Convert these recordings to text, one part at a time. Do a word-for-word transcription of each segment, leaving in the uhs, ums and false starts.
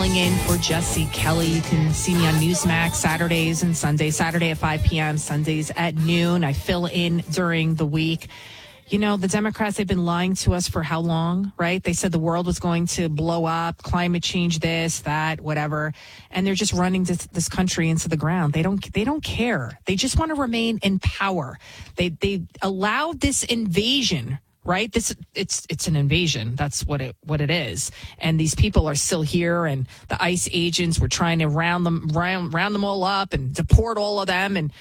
filling in for Jesse Kelly. You can see me on Newsmax Saturdays and Sundays. Saturday at five p.m., Sundays at noon. I fill in during the week. You know, the Democrats, they've been lying to us for how long, right? They said the world was going to blow up, climate change, this, that, whatever. And they're just running this, this country into the ground. They don't they don't care. They just want to remain in power. They they allowed this invasion, right? This it's it's an invasion. That's what it what it is. And these people are still here, and the ICE agents were trying to round them round round them all up and deport all of them, and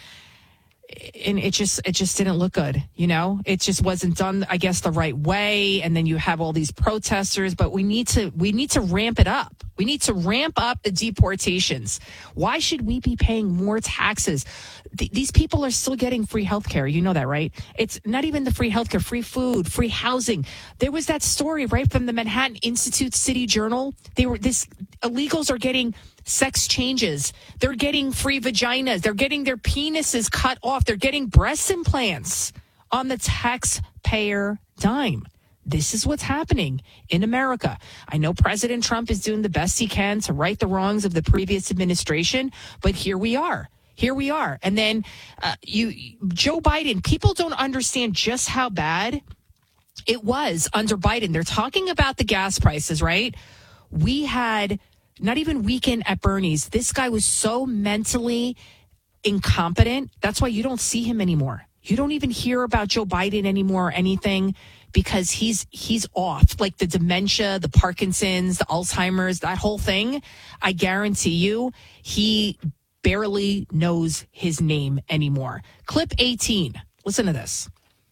and it just it just didn't look good. You know, it just wasn't done, I guess, the right way. And then you have all these protesters, but we need to we need to ramp it up. We need to ramp up the deportations. Why should we be paying more taxes? Th- these people are still getting free health care. You know that, right? It's not even the free health care, free food, free housing. There was that story, right, from the Manhattan Institute City Journal. They were this illegals are getting sex changes. They're getting free vaginas. They're getting their penises cut off. They're getting breast implants on the taxpayer dime. This is what's happening in America. I know President Trump is doing the best he can to right the wrongs of the previous administration, but here we are. Here we are. And then uh, you, Joe Biden, people don't understand just how bad it was under Biden. They're talking about the gas prices, right? We had not even Weekend at Bernie's. This guy was so mentally incompetent. That's why you don't see him anymore. You don't even hear about Joe Biden anymore or anything, because he's he's off. Like the dementia, the Parkinson's, the Alzheimer's, that whole thing. I guarantee you, he barely knows his name anymore. Clip eighteen. Listen to this.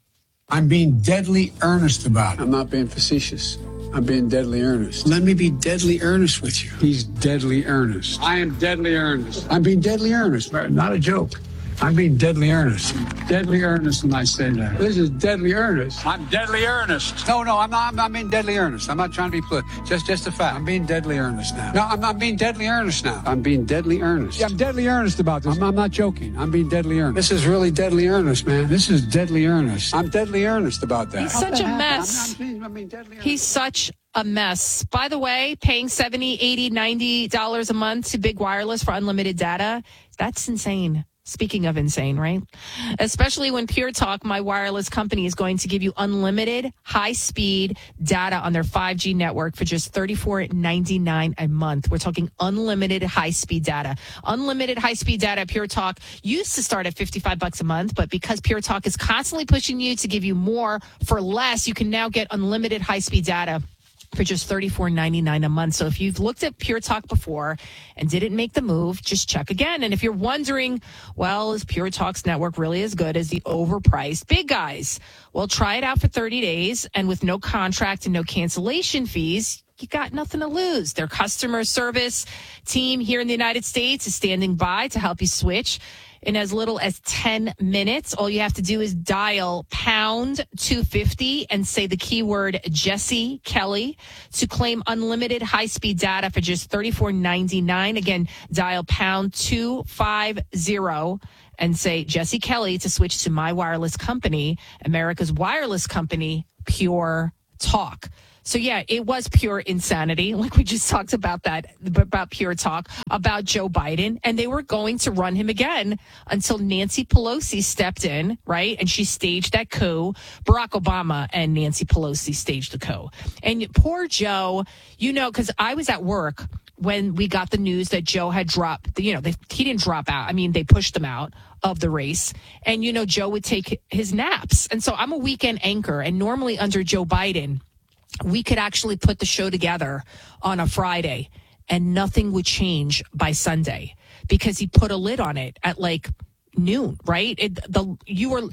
I'm being deadly earnest about it. I'm not being facetious. I'm being deadly earnest. Let me be deadly earnest with you. He's deadly earnest. I am deadly earnest. I'm being deadly earnest, not a joke. I'm being deadly earnest. Deadly earnest when I say that. This is deadly earnest. I'm deadly earnest. No, no, I'm not. I'm not being deadly earnest. I'm not trying to be political. Just, just a fact. I'm being deadly earnest now. No, I'm not being deadly earnest now. I'm being deadly earnest. Yeah, I'm deadly earnest about this. I'm, I'm not joking. I'm being deadly earnest. This is really deadly earnest, man. This is deadly earnest. I'm deadly earnest about that. He's such a mess. I'm, I'm, I'm being deadly earnest. He's such a mess. By the way, paying seventy, eighty, ninety dollars a month to Big Wireless for unlimited data, that's insane. Speaking of insane, right? Especially when Pure Talk, my wireless company, is going to give you unlimited high-speed data on their five G network for just thirty-four ninety-nine a month. We're talking unlimited high-speed data. Unlimited high-speed data at Pure Talk used to start at fifty-five bucks a month, but because Pure Talk is constantly pushing you to give you more for less, you can now get unlimited high-speed data for just thirty-four ninety-nine a month. So if you've looked at Pure Talk before and didn't make the move, just check again. And if you're wondering, well, is Pure Talk's network really as good as the overpriced big guys? Well, try it out for thirty days, and with no contract and no cancellation fees, you got nothing to lose. Their customer service team here in the United States is standing by to help you switch in as little as ten minutes. All you have to do is dial pound two fifty and say the keyword Jesse Kelly to claim unlimited high-speed data for just thirty-four ninety-nine. Again, dial pound two fifty and say Jesse Kelly to switch to my wireless company, America's wireless company, Pure Talk. So, yeah, it was pure insanity. Like we just talked about that, about Pure Talk, about Joe Biden. And they were going to run him again until Nancy Pelosi stepped in, right? And she staged that coup. Barack Obama and Nancy Pelosi staged the coup. And poor Joe, you know, because I was at work when we got the news that Joe had dropped, you know, they, he didn't drop out. I mean, they pushed him out of the race. And, you know, Joe would take his naps. And so I'm a weekend anchor. And normally under Joe Biden, we could actually put the show together on a Friday and nothing would change by Sunday because he put a lid on it at like noon, right? It, the you were,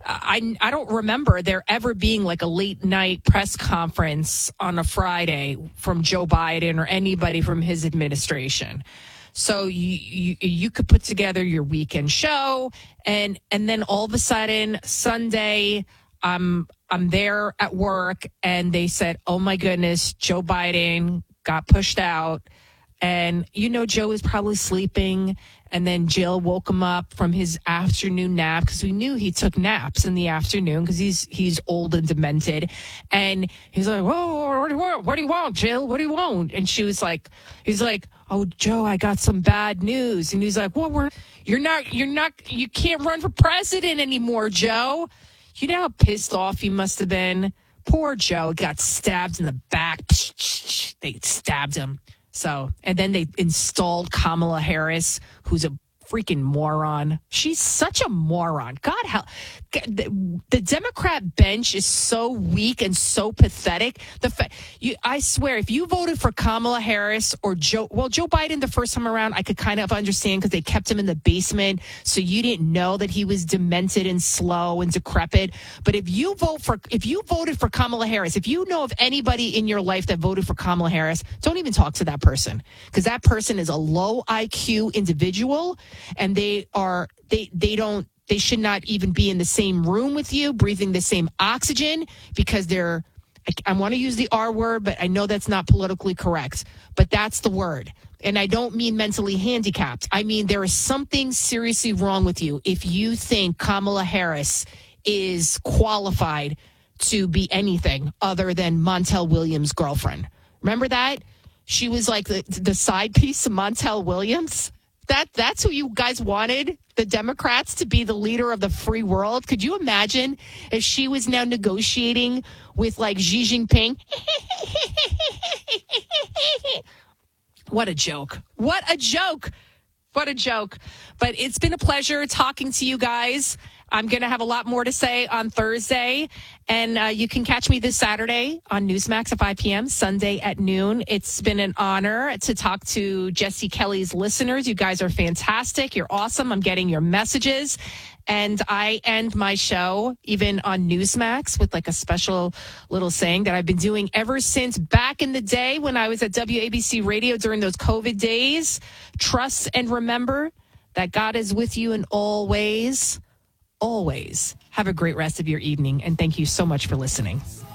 I I don't remember there ever being like a late night press conference on a Friday from Joe Biden or anybody from his administration. So you, you you could put together your weekend show, and and then all of a sudden Sunday, I'm I'm there at work, and they said, "Oh my goodness, Joe Biden got pushed out. And, you know, Joe was probably sleeping. And then Jill woke him up from his afternoon nap because we knew he took naps in the afternoon because he's he's old and demented. And he's like, whoa, what do you want? What do you want, Jill? What do you want? And she was like, he's like, oh, Joe, I got some bad news. And he's like, well, we're, you're not, you're not, you can't run for president anymore, Joe. You know how pissed off he must have been? Poor Joe got stabbed in the back. They stabbed him. So, and then they installed Kamala Harris, who's a freaking moron. She's such a moron. God help. The, the Democrat bench is so weak and so pathetic. The fa- you, I swear, if you voted for Kamala Harris or Joe, well, Joe Biden the first time around, I could kind of understand because they kept him in the basement, so you didn't know that he was demented and slow and decrepit. But if you vote for, if you voted for Kamala Harris, if you know of anybody in your life that voted for Kamala Harris, don't even talk to that person because that person is a low I Q individual. And they are, they, they don't, they should not even be in the same room with you, breathing the same oxygen because they're, I, I want to use the R word, but I know that's not politically correct, but that's the word. And I don't mean mentally handicapped. I mean, there is something seriously wrong with you if you think Kamala Harris is qualified to be anything other than Montel Williams' girlfriend. Remember that? She was like the, the side piece of Montel Williams. That that's who you guys wanted, the Democrats, to be the leader of the free world. Could you imagine if she was now negotiating with like Xi Jinping? What a joke. What a joke. What a joke. But it's been a pleasure talking to you guys. I'm going to have a lot more to say on Thursday. And uh, you can catch me this Saturday on Newsmax at five p.m., Sunday at noon. It's been an honor to talk to Jesse Kelly's listeners. You guys are fantastic. You're awesome. I'm getting your messages. And I end my show even on Newsmax with like a special little saying that I've been doing ever since back in the day when I was at W A B C Radio during those COVID days. Trust and remember that God is with you in all ways. Always. Have a great rest of your evening, and thank you so much for listening.